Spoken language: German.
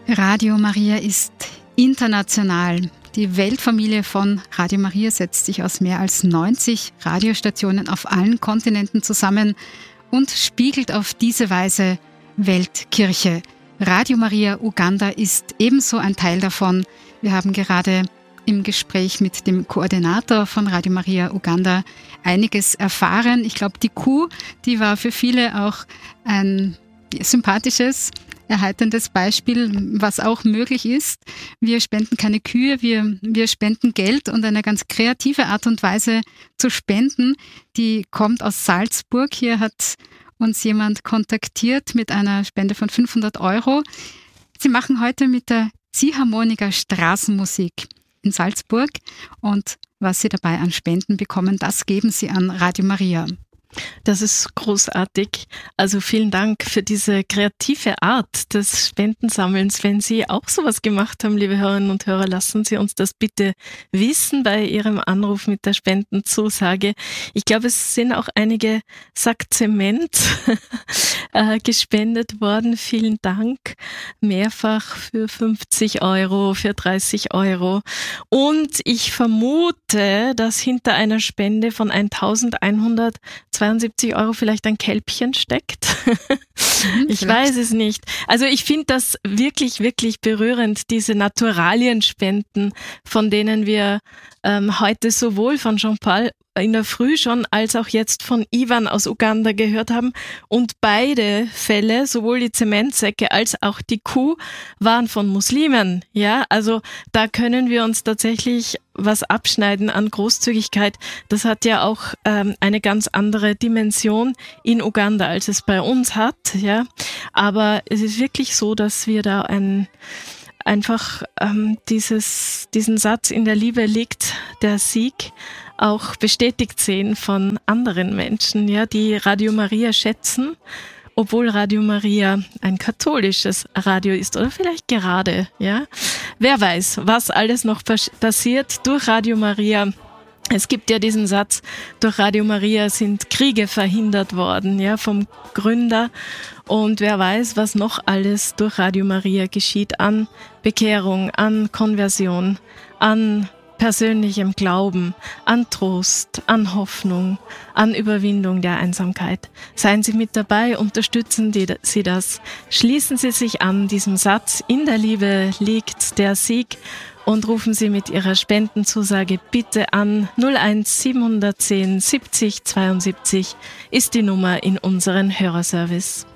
Radio Maria ist international. Die Weltfamilie von Radio Maria setzt sich aus mehr als 90 Radiostationen auf allen Kontinenten zusammen und spiegelt auf diese Weise Weltkirche. Radio Maria Uganda ist ebenso ein Teil davon. Wir haben gerade im Gespräch mit dem Koordinator von Radio Maria Uganda einiges erfahren. Ich glaube, die Kuh, die war für viele auch ein sympathisches, erheiterndes Beispiel, was auch möglich ist. Wir spenden keine Kühe, wir spenden Geld, und eine ganz kreative Art und Weise zu spenden, die kommt aus Salzburg. Hier hat uns jemand kontaktiert mit einer Spende von 500 €. Sie machen heute mit der Ziehharmonika Straßenmusik in Salzburg, und was Sie dabei an Spenden bekommen, das geben Sie an Radio Maria. Das ist großartig. Also vielen Dank für diese kreative Art des Spendensammelns. Wenn Sie auch sowas gemacht haben, liebe Hörerinnen und Hörer, lassen Sie uns das bitte wissen bei Ihrem Anruf mit der Spendenzusage. Ich glaube, es sind auch einige Sack Zement gespendet worden. Vielen Dank. Mehrfach für 50 €, für 30 €. Und ich vermute, dass hinter einer Spende von 1.172 € vielleicht ein Kälbchen steckt. Ich weiß es nicht. Also ich finde das wirklich, wirklich berührend, diese Naturalienspenden, von denen wir heute sowohl von Jean-Paul in der Früh schon als auch jetzt von Ivan aus Uganda gehört haben. Und beide Fälle, sowohl die Zementsäcke als auch die Kuh, waren von Muslimen. Ja, also da können wir uns tatsächlich was abschneiden an Großzügigkeit. Das hat ja auch eine ganz andere Dimension in Uganda, als es bei uns hat. Ja, aber es ist wirklich so, dass wir da einfach diesen Satz: in der Liebe liegt der Sieg, auch bestätigt sehen von anderen Menschen, ja, die Radio Maria schätzen, obwohl Radio Maria ein katholisches Radio ist, oder vielleicht gerade, ja. Wer weiß, was alles noch passiert durch Radio Maria. Es gibt ja diesen Satz: durch Radio Maria sind Kriege verhindert worden, ja, vom Gründer. Und wer weiß, was noch alles durch Radio Maria geschieht an Bekehrung, an Konversion, an persönlichem Glauben, an Trost, an Hoffnung, an Überwindung der Einsamkeit. Seien Sie mit dabei, unterstützen Sie das. Schließen Sie sich an diesem Satz: in der Liebe liegt der Sieg, und rufen Sie mit Ihrer Spendenzusage bitte an. 01 710 70 72 ist die Nummer in unseren Hörerservice.